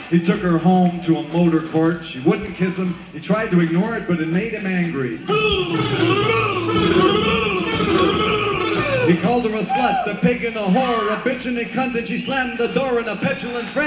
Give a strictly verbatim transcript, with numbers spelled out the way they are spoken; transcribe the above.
He took her home to a motor court. She wouldn't kiss him. He tried to ignore it, but it made him angry. He called her a slut, a pig and a whore, a bitch and a cunt, and she slammed the door in a petulant fret.